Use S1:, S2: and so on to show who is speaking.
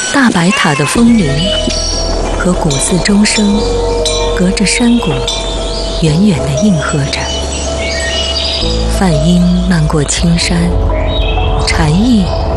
S1: 大白塔的风铃和古寺钟声，隔着山谷，远远地应和着。梵音漫过青山，禅意